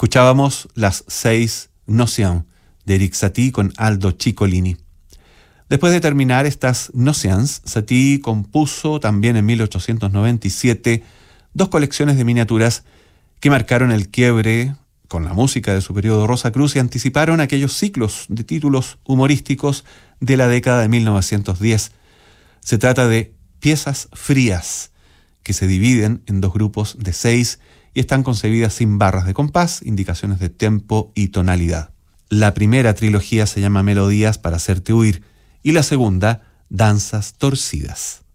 Escuchábamos las 6 Notions de Erik Satie con Aldo Ciccolini. Después de terminar estas Notions, Satie compuso también en 1897 2 colecciones de miniaturas que marcaron el quiebre con la música de su periodo Rosa Cruz y anticiparon aquellos ciclos de títulos humorísticos de la década de 1910. Se trata de piezas frías, que se dividen en 2 grupos de 6 y están concebidas sin barras de compás, indicaciones de tempo y tonalidad. La primera trilogía se llama Melodías para hacerte huir y la segunda, Danzas torcidas.